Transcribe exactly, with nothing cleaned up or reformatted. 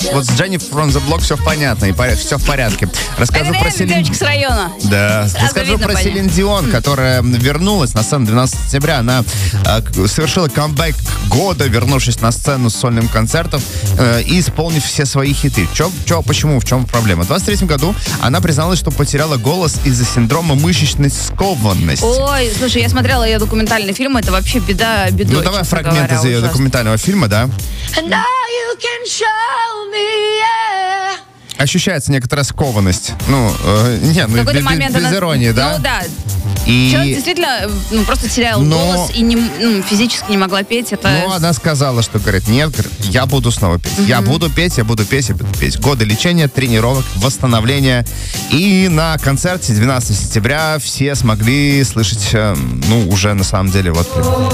вот с Дженнифер from the Block все понятно, и все в порядке. Расскажу Это про Селин... девочка с района. Да, Сразу расскажу видно про по ней. Селин Дион, которая вернулась на сцену двенадцатого сентября. Она э, совершила камбэк года, вернувшись на сцену с сольным концертом э, и исполнив все свои хиты. Чё, чё, почему, в чем проблема? В двадцать третьем году она призналась, что потеряла голос из-за синдрома мышечной скованности. Ой, слушай, я смотрела ее документальный фильм, это вообще беда, бедой. Ну, давай честно фрагмент говоря, из ее ужасно. документального фильма, да? And now you can show me, yeah. Ощущается некоторая скованность. Ну, э, не, ну, В какой-то без, момент без она... иронии, да? Ну да. И... Человек действительно ну, просто терял Но- голос и не, ну, физически не могла петь. Это... Ну, она сказала, что, говорит, нет, говорит, я буду снова петь. Я буду петь, я буду петь, я буду петь. Годы лечения, тренировок, восстановления. И на концерте двенадцатого сентября все смогли слышать, э, ну, уже на самом деле, вот...